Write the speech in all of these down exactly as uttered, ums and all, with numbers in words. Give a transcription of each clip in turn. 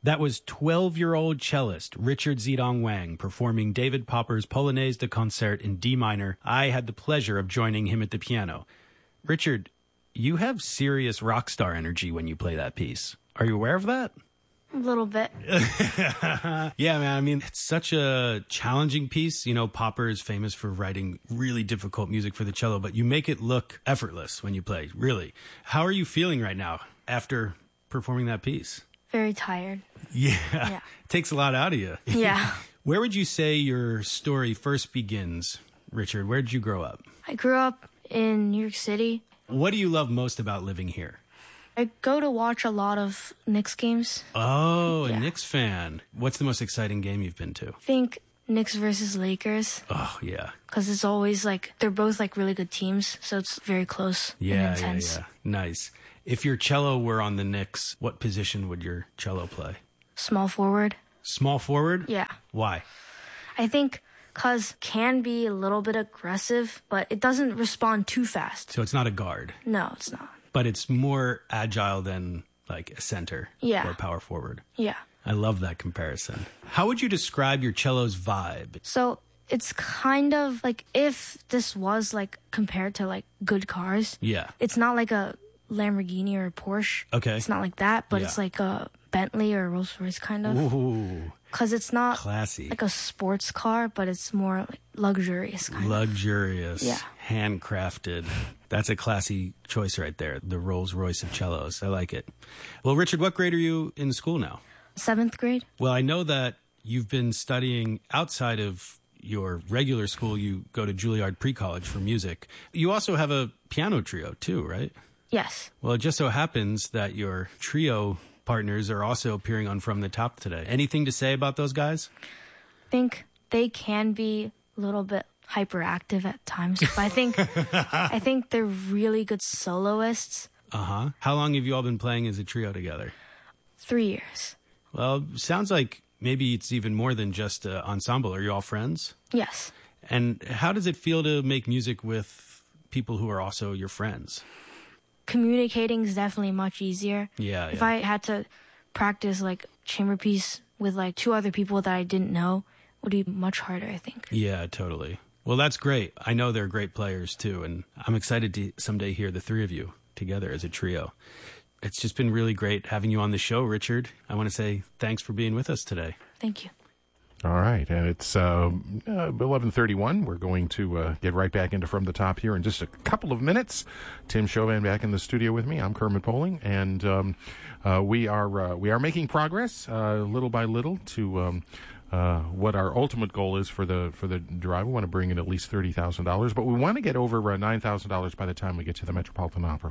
That was twelve-year-old cellist Richard Zedong Wang performing David Popper's Polonaise de Concert in D minor. I had the pleasure of joining him at the piano. Richard, you have serious rock star energy when you play that piece. Are you aware of that? A little bit. Yeah, man. I mean, it's such a challenging piece. You know, Popper is famous for writing really difficult music for the cello, but you make it look effortless when you play, really. How are you feeling right now after performing that piece? Very tired. Yeah. Yeah. It takes a lot out of you. Yeah. Where would you say your story first begins, Richard? Where did you grow up? I grew up in New York City. What do you love most about living here? I go to watch a lot of Knicks games. Oh, Yeah. a Knicks fan. What's the most exciting game you've been to? I think Knicks versus Lakers. Oh, yeah. Because it's always like, they're both like really good teams. So it's very close Yeah, and yeah, intense. yeah. Nice. If your cello were on the Knicks, what position would your cello play? Small forward. Small forward? Yeah. Why? I think because can be a little bit aggressive, but it doesn't respond too fast. So it's not a guard, No, it's not. but it's more agile than like a center Yeah. or a power forward. Yeah. I love that comparison. How would you describe your cello's vibe? So it's kind of like if this was like compared to like good cars. Yeah. It's not like a Lamborghini or a Porsche. Okay. It's not like that, but Yeah. it's like a Bentley or a Rolls Royce kind of. Ooh, Because it's not classy. like a sports car, but it's more like luxurious kind of. Luxurious, Yeah. handcrafted. That's a classy choice right there. The Rolls Royce of cellos. I like it. Well, Richard, what grade are you in school now? Seventh grade? Well, I know that you've been studying outside of your regular school. You go to Juilliard Pre-College for music. You also have a piano trio too, right? Yes. Well, it just so happens that your trio partners are also appearing on From the Top today. Anything to say about those guys? I think they can be a little bit hyperactive at times, but I think I think they're really good soloists. Uh-huh. How long have you all been playing as a trio together? Three years. Well, sounds like maybe it's even more than just an ensemble. Are you all friends? Yes. And how does it feel to make music with people who are also your friends? Communicating is definitely much easier. Yeah, If yeah. I had to practice like chamber piece with like two other people that I didn't know, it would be much harder, I think. Yeah, totally. Well, that's great. I know they're great players too, and I'm excited to someday hear the three of you together as a trio. It's just been really great having you on the show, Richard. I want to say thanks for being with us today. Thank you. All right, and it's uh, uh, eleven thirty-one. We're going to uh, get right back into From the Top here in just a couple of minutes. Tim Chauvin back in the studio with me. I'm Kermit Poling, and um, uh, we are uh, we are making progress uh, little by little to um, uh, what our ultimate goal is for the for the drive. We want to bring in at least thirty thousand dollars, but we want to get over uh, nine thousand dollars by the time we get to the Metropolitan Opera.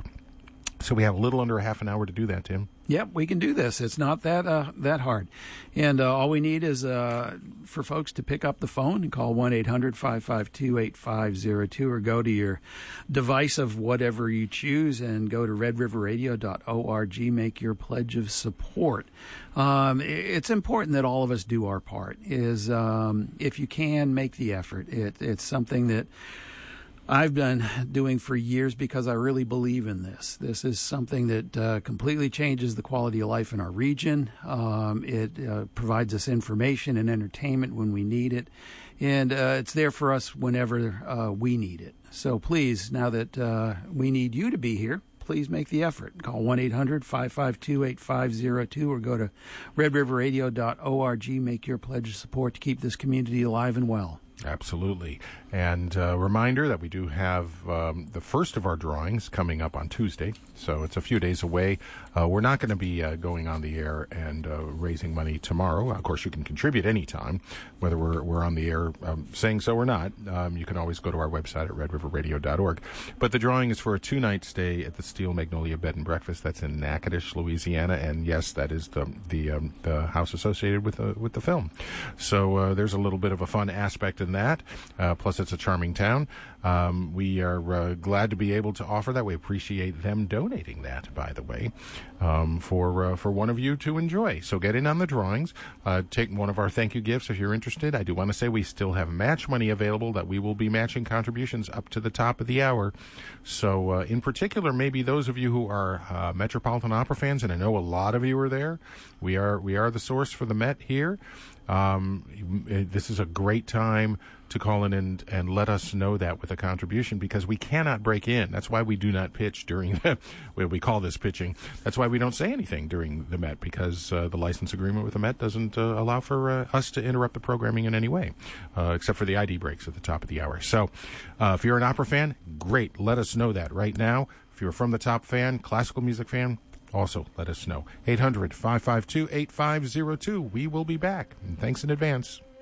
So we have a little under a half an hour to do that, Tim. Yep, we can do this. It's not that uh, that hard. And uh, all we need is uh, for folks to pick up the phone and call one eight hundred five five two eight five zero two or go to your device of whatever you choose and go to red river radio dot org, make your pledge of support. Um, it's important that all of us do our part. Is um, if you can, make the effort. It, it's something that I've been doing for years because I really believe in this. This is something that uh, completely changes the quality of life in our region. Um, it uh, provides us information and entertainment when we need it, and uh, it's there for us whenever uh, we need it. So please, now that uh, we need you to be here, please make the effort. Call one eight hundred five five two eight five zero two or go to red river radio dot org. Make your pledge of support to keep this community alive and well. Absolutely. And a reminder that we do have um, the first of our drawings coming up on Tuesday, so it's a few days away. Uh, we're not going to be uh, going on the air and uh, raising money tomorrow. Of course, you can contribute anytime, whether we're, we're on the air um, saying so or not. Um, you can always go to our website at red river radio dot org. But the drawing is for a two-night stay at the Steel Magnolia Bed and Breakfast. That's in Natchitoches, Louisiana, and yes, that is the the, um, the house associated with the, with the film. So uh, there's a little bit of a fun aspect in that. Uh, plus, it's a charming town. Um, we are uh, glad to be able to offer that. We appreciate them donating that, by the way. um, for uh, for one of you to enjoy. So get in on the drawings. Uh, take one of our thank you gifts if you're interested. I do want to say we still have match money available that we will be matching contributions up to the top of the hour. So uh, in particular, maybe those of you who are uh, Metropolitan Opera fans, and I know a lot of you are there. We are we are the source for the Met here. Um, this is a great time to call in and, and let us know that with a contribution, because we cannot break in. That's why we do not pitch during the, well, we call this pitching. That's why we don't say anything during the Met, because uh, the license agreement with the Met doesn't uh, allow for uh, us to interrupt the programming in any way, uh, except for the I D breaks at the top of the hour. So uh, if you're an opera fan, great. Let us know that right now. If you're a From the Top fan, classical music fan, also let us know. eight hundred, five five two, eight five zero two. We will be back. And thanks in advance.